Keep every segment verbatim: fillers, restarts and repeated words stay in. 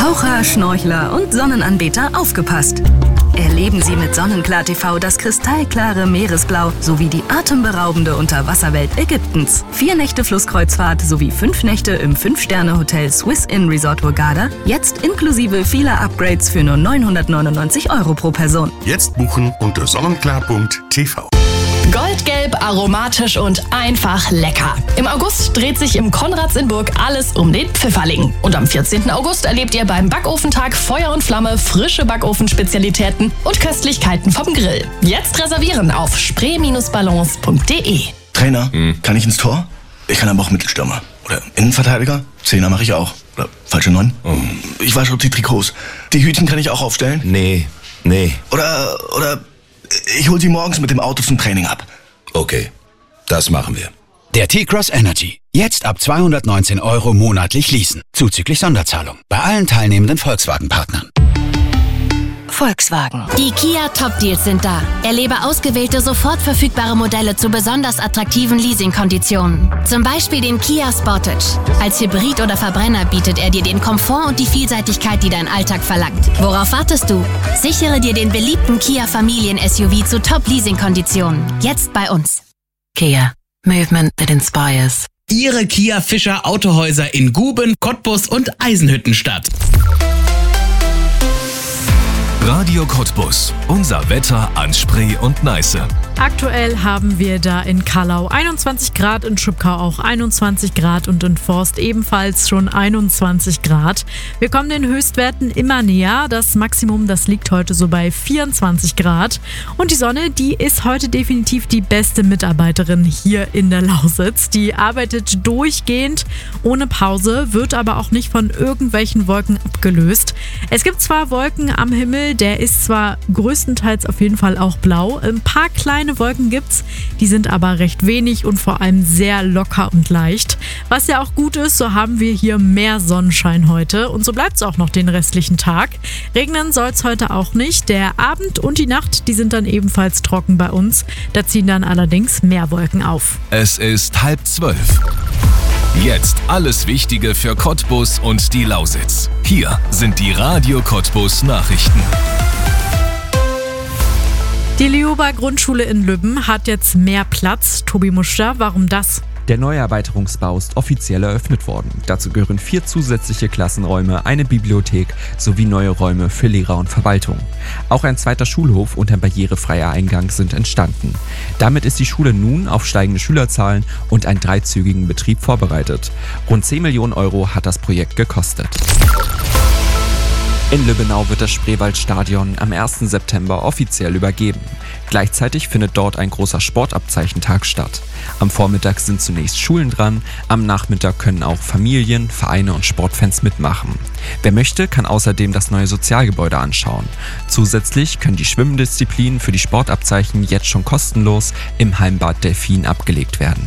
Taucher, Schnorchler und Sonnenanbeter aufgepasst! Erleben Sie mit Sonnenklar T V das kristallklare Meeresblau sowie die atemberaubende Unterwasserwelt Ägyptens. Vier Nächte Flusskreuzfahrt sowie fünf Nächte im fünf-Sterne-Hotel Swiss Inn Resort Hurghada. Jetzt inklusive vieler Upgrades für nur neunhundertneunundneunzig Euro pro Person. Jetzt buchen unter sonnenklar punkt t v. Goldgelb, aromatisch und einfach lecker. Im August dreht sich im Konrads in Burg alles um den Pfifferling. Und am vierzehnten August erlebt ihr beim Backofentag Feuer und Flamme, frische Backofenspezialitäten und Köstlichkeiten vom Grill. Jetzt reservieren auf spree Bindestrich ballons punkt de. Trainer, hm. kann ich ins Tor? Ich kann aber auch Mittelstürmer. Oder Innenverteidiger? Zehner mache ich auch. Oder falsche Neun? Oh. Ich wasche auch die Trikots. Die Hütchen kann ich auch aufstellen? Nee, nee. Oder, oder... Ich hol sie morgens mit dem Auto zum Training ab. Okay, das machen wir. Der T-Cross Energy. Jetzt ab zweihundertneunzehn Euro monatlich leasen. Zuzüglich Sonderzahlung. Bei allen teilnehmenden Volkswagen-Partnern. Volkswagen. Die Kia Top Deals sind da. Erlebe ausgewählte sofort verfügbare Modelle zu besonders attraktiven Leasingkonditionen. Zum Beispiel den Kia Sportage. Als Hybrid oder Verbrenner bietet er dir den Komfort und die Vielseitigkeit, die dein Alltag verlangt. Worauf wartest du? Sichere dir den beliebten Kia Familien-S U V zu Top-Leasing-Konditionen. Jetzt bei uns. Kia. Movement that inspires. Ihre Kia Fischer Autohäuser in Guben, Cottbus und Eisenhüttenstadt. Radio Cottbus. Unser Wetter an Spree und Neiße. Aktuell haben wir da in Kallau einundzwanzig Grad, in Schüppkau auch einundzwanzig Grad und in Forst ebenfalls schon einundzwanzig Grad. Wir kommen den Höchstwerten immer näher. Das Maximum, das liegt heute so bei vierundzwanzig Grad. Und die Sonne, die ist heute definitiv die beste Mitarbeiterin hier in der Lausitz. Die arbeitet durchgehend, ohne Pause, wird aber auch nicht von irgendwelchen Wolken abgelöst. Es gibt zwar Wolken am Himmel, der ist zwar größtenteils auf jeden Fall auch blau. Ein paar kleine Wolken gibt's, die sind aber recht wenig und vor allem sehr locker und leicht. Was ja auch gut ist, so haben wir hier mehr Sonnenschein heute und so bleibt es auch noch den restlichen Tag. Regnen soll es heute auch nicht. Der Abend und die Nacht, die sind dann ebenfalls trocken bei uns. Da ziehen dann allerdings mehr Wolken auf. Es ist halb zwölf. Jetzt alles Wichtige für Cottbus und die Lausitz. Hier sind die Radio Cottbus Nachrichten. Die Lioba Grundschule in Lübben hat jetzt mehr Platz. Tobi Muster, warum das? Der neue Erweiterungsbau ist offiziell eröffnet worden. Dazu gehören vier zusätzliche Klassenräume, eine Bibliothek sowie neue Räume für Lehrer und Verwaltung. Auch ein zweiter Schulhof und ein barrierefreier Eingang sind entstanden. Damit ist die Schule nun auf steigende Schülerzahlen und einen dreizügigen Betrieb vorbereitet. Rund zehn Millionen Euro hat das Projekt gekostet. In Lübbenau wird das Spreewaldstadion am ersten September offiziell übergeben. Gleichzeitig findet dort ein großer Sportabzeichentag statt. Am Vormittag sind zunächst Schulen dran, am Nachmittag können auch Familien, Vereine und Sportfans mitmachen. Wer möchte, kann außerdem das neue Sozialgebäude anschauen. Zusätzlich können die Schwimmdisziplinen für die Sportabzeichen jetzt schon kostenlos im Heimbad Delfin abgelegt werden.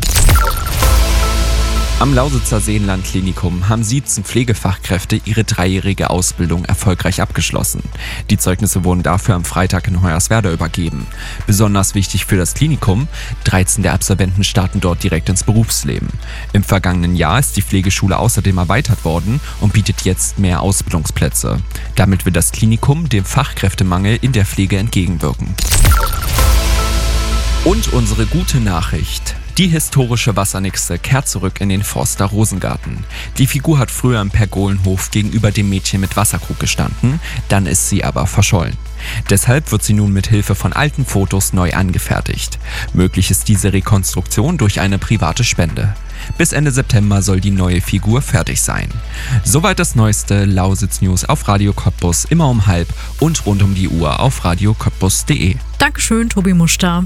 Am Lausitzer Seenland-Klinikum haben siebzehn Pflegefachkräfte ihre dreijährige Ausbildung erfolgreich abgeschlossen. Die Zeugnisse wurden dafür am Freitag in Hoyerswerda übergeben. Besonders wichtig für das Klinikum: dreizehn der Absolventen starten dort direkt ins Berufsleben. Im vergangenen Jahr ist die Pflegeschule außerdem erweitert worden und bietet jetzt mehr Ausbildungsplätze. Damit will das Klinikum dem Fachkräftemangel in der Pflege entgegenwirken. Und unsere gute Nachricht: Die historische Wassernixe kehrt zurück in den Forster Rosengarten. Die Figur hat früher im Pergolenhof gegenüber dem Mädchen mit Wasserkrug gestanden, dann ist sie aber verschollen. Deshalb wird sie nun mit Hilfe von alten Fotos neu angefertigt. Möglich ist diese Rekonstruktion durch eine private Spende. Bis Ende September soll die neue Figur fertig sein. Soweit das neueste Lausitz-News auf Radio Cottbus, immer um halb und rund um die Uhr auf radio cottbus punkt de. Dankeschön, Tobi Muster.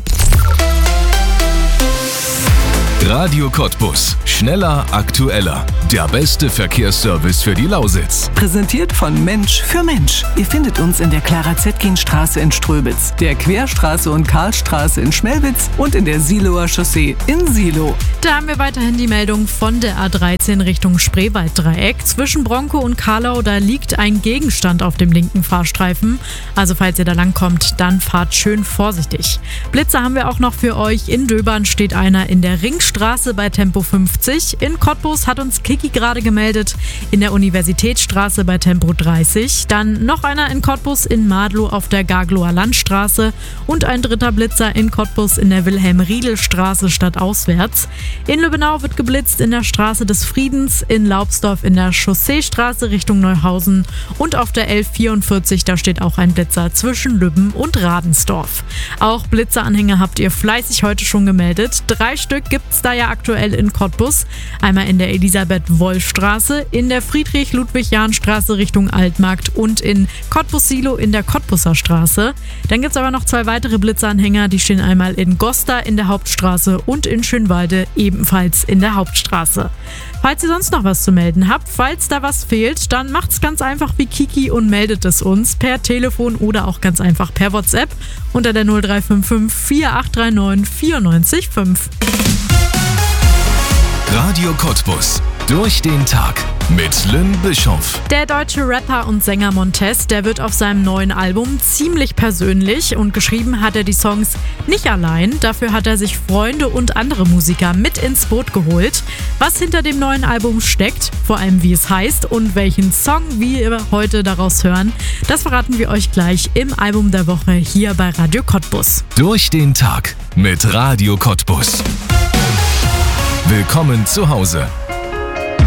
Radio Cottbus. Schneller, aktueller. Der beste Verkehrsservice für die Lausitz. Präsentiert von Mensch für Mensch. Ihr findet uns in der Clara-Zetkin-Straße in Ströbitz, der Querstraße und Karlstraße in Schmelwitz und in der Siloer Chaussee in Silo. Da haben wir weiterhin die Meldung von der A dreizehn Richtung Spreewalddreieck. Zwischen Bronkow und Karlau, da liegt ein Gegenstand auf dem linken Fahrstreifen. Also falls ihr da langkommt, dann fahrt schön vorsichtig. Blitze haben wir auch noch für euch. In Döbern steht einer in der Ringstraße Riedlstraße bei Tempo fünfzig. In Cottbus hat uns Kiki gerade gemeldet, in der Universitätsstraße bei Tempo dreißig. Dann noch einer in Cottbus in Madlow auf der Gaglower Landstraße und ein dritter Blitzer in Cottbus in der Wilhelm-Riedel-Straße stadtauswärts. In Lübbenau wird geblitzt in der Straße des Friedens, in Laubsdorf in der Chausseestraße Richtung Neuhausen und auf der elf vierundvierzig, da steht auch ein Blitzer zwischen Lübben und Radensdorf. Auch Blitzeranhänger habt ihr fleißig heute schon gemeldet. Drei Stück gibt's da ja aktuell in Cottbus. Einmal in der Elisabeth-Wolf-Straße, in der Friedrich-Ludwig-Jahn-Straße Richtung Altmarkt und in Cottbus-Silo in der Cottbuser Straße. Dann gibt's aber noch zwei weitere Blitzeranhänger, die stehen einmal in Gosta in der Hauptstraße und in Schönwalde ebenfalls in der Hauptstraße. Falls ihr sonst noch was zu melden habt, falls da was fehlt, dann macht's ganz einfach wie Kiki und meldet es uns per Telefon oder auch ganz einfach per WhatsApp unter der null drei fünf fünf vier acht drei neun vier neun fünf. Radio Cottbus. Durch den Tag mit Lynn Bischoff. Der deutsche Rapper und Sänger Montez, der wird auf seinem neuen Album ziemlich persönlich und geschrieben hat er die Songs nicht allein. Dafür hat er sich Freunde und andere Musiker mit ins Boot geholt. Was hinter dem neuen Album steckt, vor allem wie es heißt und welchen Song wir heute daraus hören, das verraten wir euch gleich im Album der Woche hier bei Radio Cottbus. Durch den Tag mit Radio Cottbus. Willkommen zu Hause.